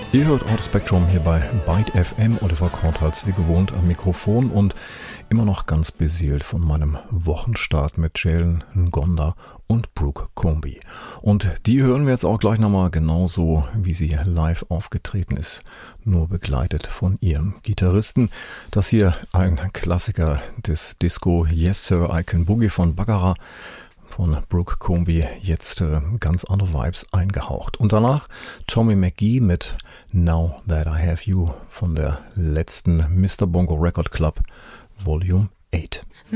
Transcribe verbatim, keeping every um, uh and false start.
Ihr hört Out Spectrum hier bei Byte F M. Oliver Kortals wie gewohnt am Mikrofon und immer noch ganz beseelt von meinem Wochenstart mit Jalen Ngonda und Brooke Combie. Und die hören wir jetzt auch gleich nochmal genauso, wie sie live aufgetreten ist, nur begleitet von ihrem Gitarristen. Das hier ein Klassiker des Disco Yes Sir I Can Boogie von Baccarat. Von Brooke Combie jetzt äh, ganz andere Vibes eingehaucht. Und danach Tommy McGee mit Now That I Have You von der letzten Mister Bongo Record Club Volume acht.